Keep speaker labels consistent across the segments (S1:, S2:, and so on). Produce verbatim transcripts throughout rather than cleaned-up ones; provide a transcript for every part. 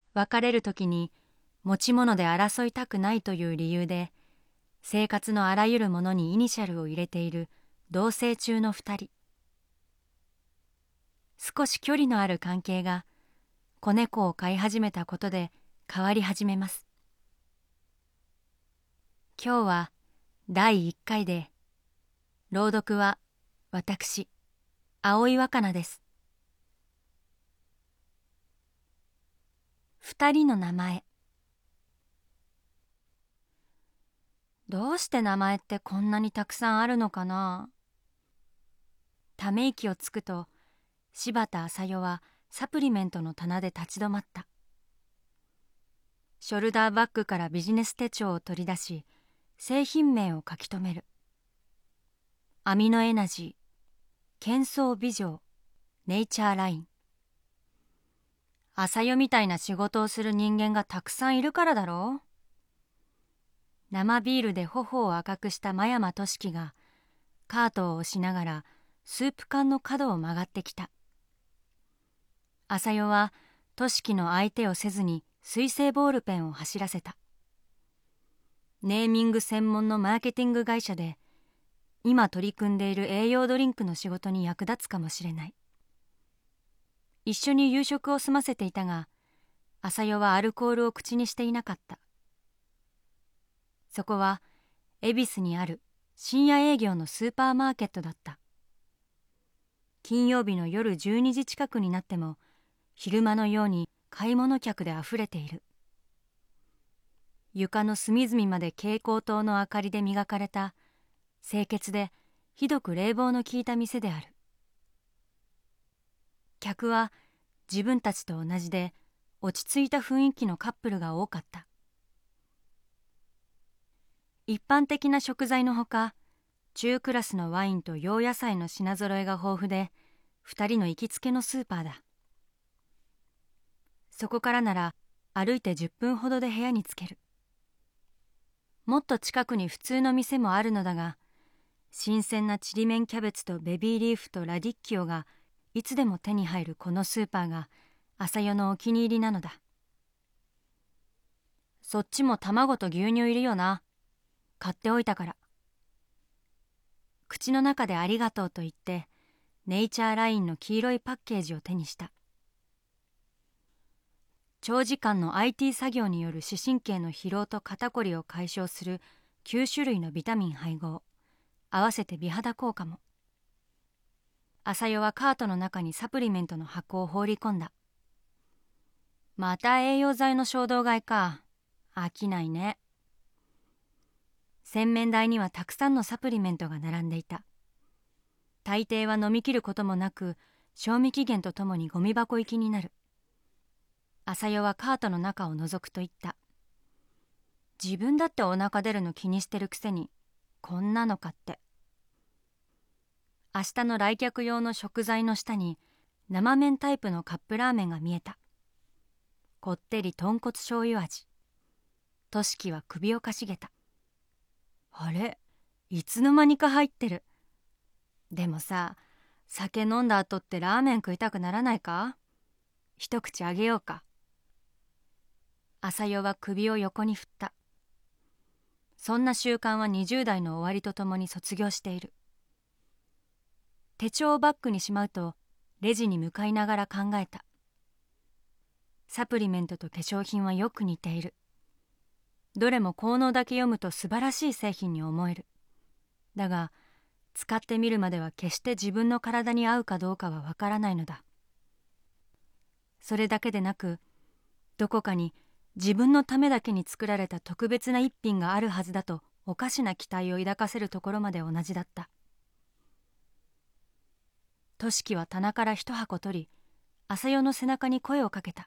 S1: 別れる時に持ち物で争いたくないという理由で生活のあらゆるものにイニシャルを入れている同棲中の二人。少し距離のある関係が子猫を飼い始めたことで変わり始めます。今日はだいいっかいで、朗読は私、青井若菜です。二人の名前。どうして名前ってこんなにたくさんあるのかな。ため息をつくと柴田麻代はサプリメントの棚で立ち止まった。ショルダーバッグからビジネス手帳を取り出し製品名を書き留める。アミノエナジー、喧騒美女、ネイチャーライン。麻代みたいな仕事をする人間がたくさんいるからだろう。生ビールで頬を赤くした真山俊樹がカートを押しながらスープ缶の角を曲がってきた。麻代は俊樹の相手をせずに水性ボールペンを走らせた。ネーミング専門のマーケティング会社で今取り組んでいる栄養ドリンクの仕事に役立つかもしれない。一緒に夕食を済ませていたが麻代はアルコールを口にしていなかった。そこは恵比寿にある深夜営業のスーパーマーケットだった。金曜日の夜じゅうにじ近くになっても昼間のように買い物客であふれている。床の隅々まで蛍光灯の明かりで磨かれた清潔でひどく冷房の効いた店である。客は自分たちと同じで落ち着いた雰囲気のカップルが多かった。一般的な食材のほか中クラスのワインと洋野菜の品揃えが豊富で二人の行きつけのスーパーだ。そこからなら歩いてじゅっぷんほどで部屋に着ける。もっと近くに普通の店もあるのだが新鮮なちりめんキャベツとベビーリーフとラディッキオがいつでも手に入るこのスーパーが麻代のお気に入りなのだ。そっちも卵と牛乳いるよな。買っておいたから。口の中でありがとうと言ってネイチャーラインの黄色いパッケージを手にした。長時間の アイティー 作業による視神経の疲労と肩こりを解消するきゅう種類のビタミン配合、合わせて美肌効果も。麻代はカートの中にサプリメントの箱を放り込んだ。また栄養剤の衝動買いか。飽きないね。洗面台にはたくさんのサプリメントが並んでいた。大抵は飲み切ることもなく賞味期限とともにゴミ箱行きになる。麻代はカートの中を覗くと言った。自分だってお腹出るの気にしてるくせにこんなのかって。明日の来客用の食材の下に生麺タイプのカップラーメンが見えた。こってり豚骨醤油味。俊樹は首をかしげた。あれ、いつの間にか入ってる。でもさ、酒飲んだ後ってラーメン食いたくならないか？一口あげようか。麻代は首を横に振った。そんな習慣はにじゅう代の終わりとともに卒業している。手帳をバッグにしまうとレジに向かいながら考えた。サプリメントと化粧品はよく似ている。どれも効能だけ読むと素晴らしい製品に思える。だが使ってみるまでは決して自分の体に合うかどうかはわからないのだ。それだけでなくどこかに自分のためだけに作られた特別な一品があるはずだとおかしな期待を抱かせるところまで同じだった。俊樹は棚から一箱取り麻代の背中に声をかけた。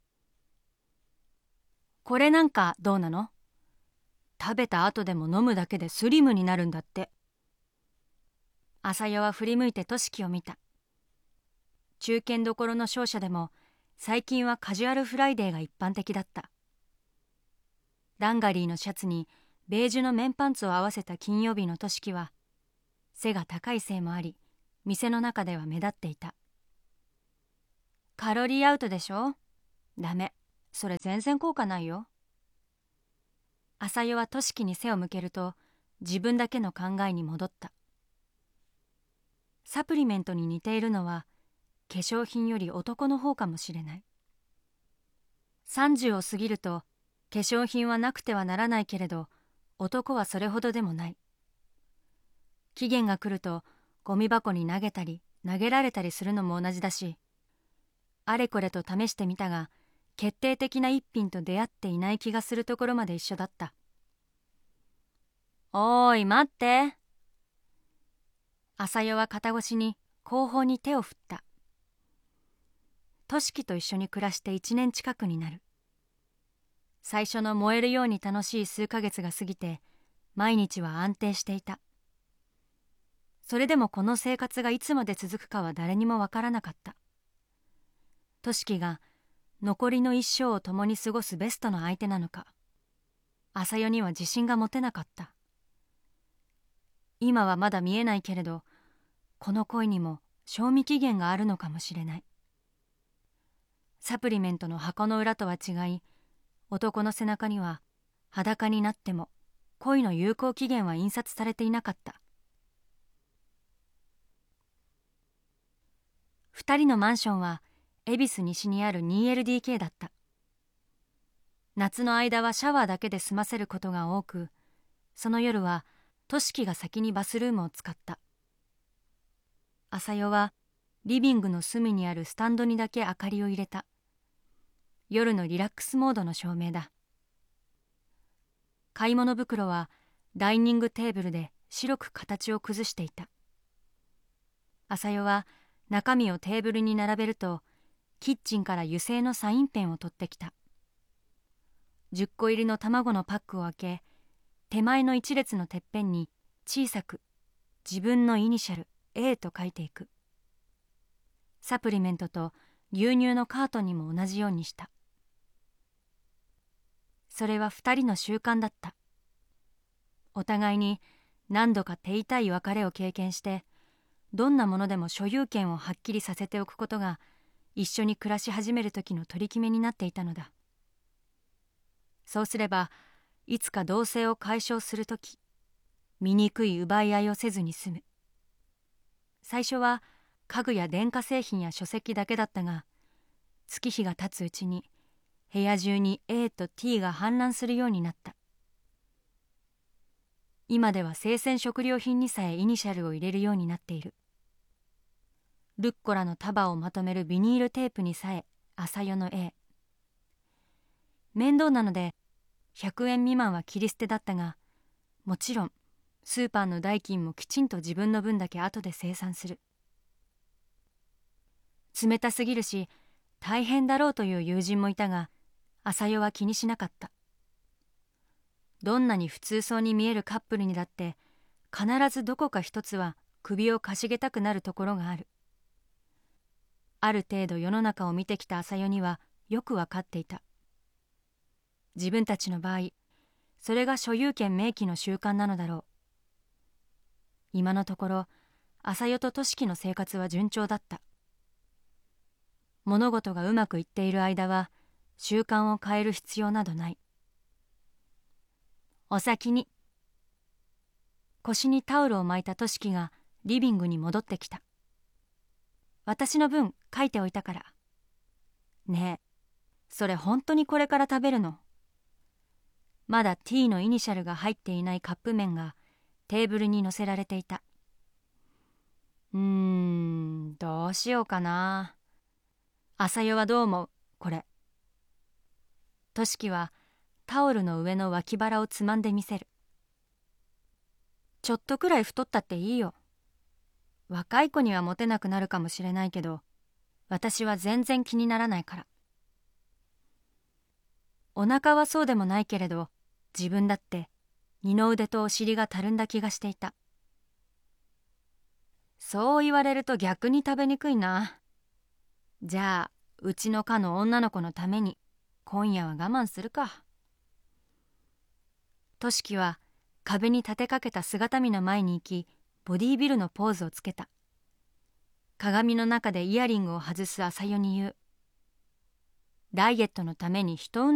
S1: これなんかどうなの？食べた後でも飲むだけでスリムになるんだって。麻代は振り向いて俊樹を見た。中堅どころの商社でも最近はカジュアルフライデーが一般的だった。ダンガリーのシャツにベージュの綿パンツを合わせた金曜日の俊樹は背が高いせいもあり店の中では目立っていた。カロリーアウトでしょ？ダメ、 それ全然効果ないよ。朝代はとしきに背を向けると自分だけの考えに戻った。サプリメントに似ているのは化粧品より男の方かもしれない。さんじゅうを過ぎると化粧品はなくてはならないけれど、男はそれほどでもない。期限が来るとゴミ箱に投げたり投げられたりするのも同じだし、あれこれと試してみたが決定的な一品と出会っていない気がするところまで一緒だった。おーい待って。朝代は肩越しに後方に手を振った。としきと一緒に暮らして一年近くになる。最初の燃えるように楽しい数ヶ月が過ぎて毎日は安定していた。それでもこの生活がいつまで続くかは誰にもわからなかった。としきが残りの一生を共に過ごすベストの相手なのか、朝代には自信が持てなかった。今はまだ見えないけれど、この恋にも賞味期限があるのかもしれない。サプリメントの箱の裏とは違い、男の背中には裸になっても恋の有効期限は印刷されていなかった。二人のマンションは恵比寿西にある ツーエルディーケー だった。夏の間はシャワーだけで済ませることが多く、その夜はとしきが先にバスルームを使った。朝代はリビングの隅にあるスタンドにだけ明かりを入れた。夜のリラックスモードの照明だ。買い物袋はダイニングテーブルで白く形を崩していた。朝代は中身をテーブルに並べると、キッチンから油性のサインペンを取ってきた。じゅっこ入りの卵のパックを開け、手前の一列のてっぺんに小さく自分のイニシャル エー と書いていく。サプリメントと牛乳のカートンにも同じようにした。それは二人の習慣だった。お互いに何度か手痛い別れを経験して、どんなものでも所有権をはっきりさせておくことが一緒に暮らし始める時の取り決めになっていたのだ。そうすればいつか同棲を解消する時、醜い奪い合いをせずに済む。最初は家具や電化製品や書籍だけだったが、月日が経つうちに部屋中に エー と ティー が氾濫するようになった。今では生鮮食料品にさえイニシャルを入れるようになっている。ルッコラの束をまとめるビニールテープにさえ朝代の エー。面倒なのでひゃくえん未満は切り捨てだったが、もちろんスーパーの代金もきちんと自分の分だけ後で精算する。冷たすぎるし大変だろうという友人もいたが、朝代は気にしなかった。どんなに普通そうに見えるカップルにだって必ずどこか一つは首をかしげたくなるところがある。ある程度世の中を見てきた朝代にはよくわかっていた。自分たちの場合、それが所有権明記の習慣なのだろう。今のところ朝代ととしきの生活は順調だった。物事がうまくいっている間は習慣を変える必要などない。お先に。腰にタオルを巻いたとしきがリビングに戻ってきた。私の分書いておいたから。ねえ、それ本当にこれから食べるの？まだ ティー のイニシャルが入っていないカップ麺がテーブルに乗せられていた。うーん、どうしようかな。朝代はどう思う？これ。としきはタオルの上の脇腹をつまんでみせる。ちょっとくらい太ったっていいよ。若い子にはモテなくなるかもしれないけど、私は全然気にならないから。お腹はそうでもないけれど、自分だって二の腕とお尻がたるんだ気がしていた。そう言われると逆に食べにくいな。じゃあうちの課の女の子のために今夜は我慢するか。としきは壁に立てかけた姿見の前に行き、ボディービルのポーズをつけた。鏡の中でイヤリングを外す朝代に言う。 ダイエットのために一運